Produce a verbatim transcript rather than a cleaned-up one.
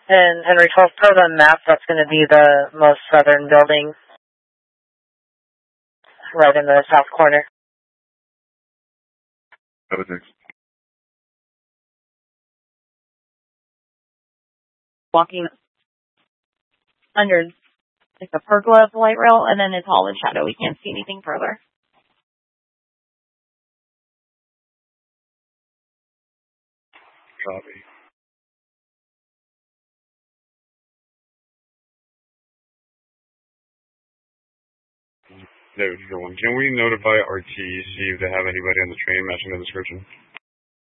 And Henry twelve per the map, that's going to be the most southern building, right in the south corner. That was next. Walking under like the pergola of the light rail, and then it's all in shadow. We can't see anything further. Copy. Note, one. Can we notify R T, see if they have anybody on the train matching the description?